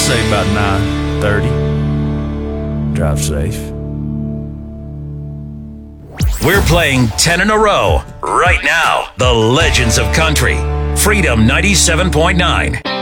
say about 9:30. Drive safe. We're playing 10 in a row. Right now, the Legends of Country. Freedom 97.9.